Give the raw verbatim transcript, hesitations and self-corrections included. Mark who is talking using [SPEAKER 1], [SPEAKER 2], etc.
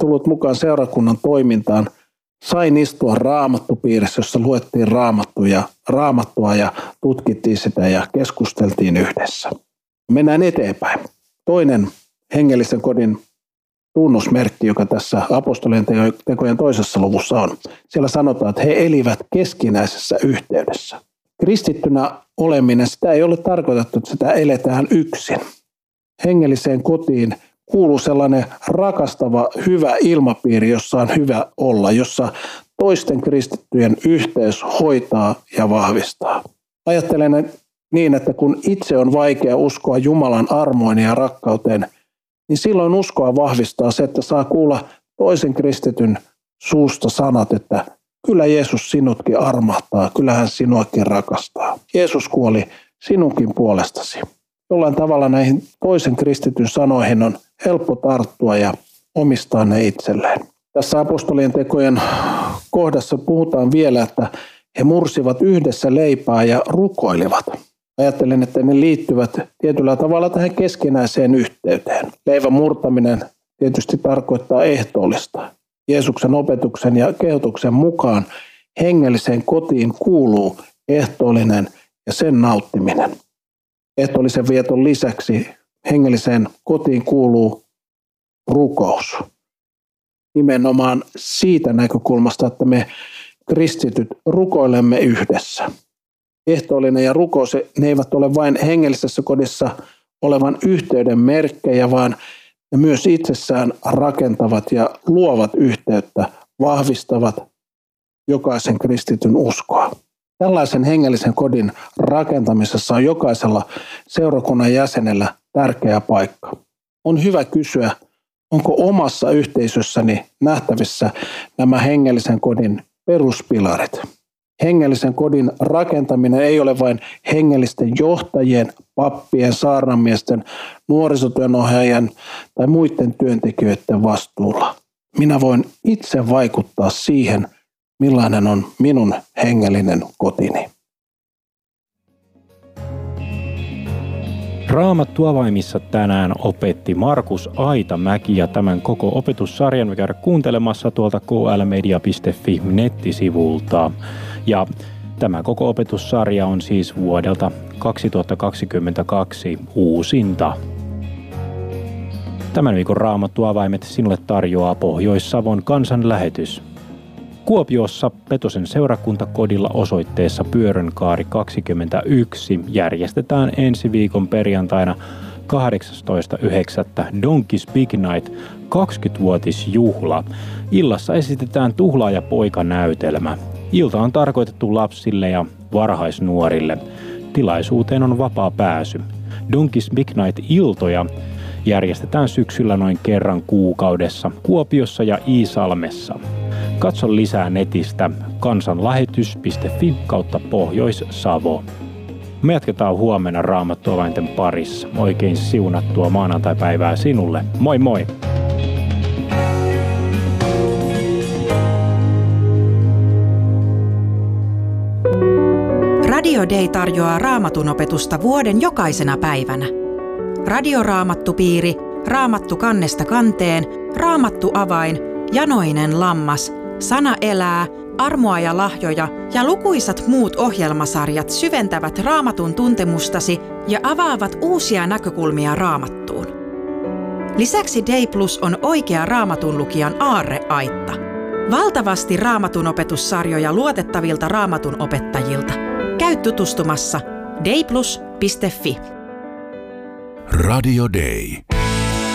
[SPEAKER 1] tullut mukaan seurakunnan toimintaan, sain istua raamattupiirissä, jossa luettiin raamattuja, raamattua ja tutkittiin sitä ja keskusteltiin yhdessä. Mennään eteenpäin. Toinen hengellisen kodin tunnusmerkki, joka tässä apostolien tekojen toisessa luvussa on. Siellä sanotaan, että he elivät keskinäisessä yhteydessä. Kristittynä oleminen, sitä ei ole tarkoitettu, että sitä eletään yksin. Hengelliseen kotiin kuuluu sellainen rakastava, hyvä ilmapiiri, jossa on hyvä olla, jossa toisten kristittyjen yhteys hoitaa ja vahvistaa. Ajattelen niin, että kun itse on vaikea uskoa Jumalan armoin ja rakkauteen, niin silloin uskoa vahvistaa se, että saa kuulla toisen kristityn suusta sanat, että kyllä Jeesus sinutkin armahtaa, kyllä hän sinuakin rakastaa. Jeesus kuoli sinunkin puolestasi. Jollain tavalla näihin toisen kristityn sanoihin on helppo tarttua ja omistaa ne itselleen. Tässä apostolien tekojen kohdassa puhutaan vielä, että he mursivat yhdessä leipää ja rukoilivat. Ajattelen, että ne liittyvät tietyllä tavalla tähän keskinäiseen yhteyteen. Leivän murtaminen tietysti tarkoittaa ehtoollista. Jeesuksen opetuksen ja kehotuksen mukaan hengelliseen kotiin kuuluu ehtoollinen ja sen nauttiminen. Ehtoollisen vieton lisäksi hengelliseen kotiin kuuluu rukous. Nimenomaan siitä näkökulmasta, että me kristityt rukoilemme yhdessä. Ehtoollinen ja rukous, ne eivät ole vain hengellisessä kodissa olevan yhteyden merkkejä, vaan ne myös itsessään rakentavat ja luovat yhteyttä, vahvistavat jokaisen kristityn uskoa. Tällaisen hengellisen kodin rakentamisessa on jokaisella seurakunnan jäsenellä tärkeä paikka. On hyvä kysyä, onko omassa yhteisössäni nähtävissä nämä hengellisen kodin peruspilarit. Hengellisen kodin rakentaminen ei ole vain hengellisten johtajien, pappien, saarnamiesten, nuorisotyönohjaajien tai muiden työntekijöiden vastuulla. Minä voin itse vaikuttaa siihen, millainen on minun hengellinen kotini.
[SPEAKER 2] Raamattu avaimissa tänään opetti Markus Aitamäki ja tämän koko opetussarjan me käydään kuuntelemassa tuolta k l media piste f i nettisivulta. Ja tämä koko opetussarja on siis vuodelta kaksituhattakaksikymmentäkaksi uusinta. Tämän viikon Raamattu avaimet sinulle tarjoaa Pohjois-Savon kansanlähetys. Kuopiossa Petosen seurakuntakodilla osoitteessa Pyörönkaari kaksikymmentäyksi järjestetään ensi viikon perjantaina kahdeksastoista yhdeksättä Donkeys Big Night kaksikymmenvuotisjuhla. Illassa esitetään Tuhlaaja poika-näytelmä. Ilta on tarkoitettu lapsille ja varhaisnuorille. Tilaisuuteen on vapaa pääsy. Donkeys Big Night-iltoja järjestetään syksyllä noin kerran kuukaudessa Kuopiossa ja Iisalmessa. Katso lisää netistä kansanlähetys piste f i kautta Pohjois-Savo. Me jatketaan huomenna Raamattuavainten parissa. Oikein siunattua maanantaipäivää sinulle. Moi moi!
[SPEAKER 3] Radio Day tarjoaa Raamatun opetusta vuoden jokaisena päivänä. Radioraamattupiiri, Raamattu kannesta kanteen, Raamattu avain, Janoinen lammas, Sana elää, Armoa ja lahjoja ja lukuisat muut ohjelmasarjat syventävät Raamatun tuntemustasi ja avaavat uusia näkökulmia Raamattuun. Lisäksi Day Plus on oikea Raamatun lukijan aarreaitta. Valtavasti Raamatun opetussarjoja luotettavilta Raamatun opettajilta. Käy tutustumassa dayplus piste f i.
[SPEAKER 4] Radio Day.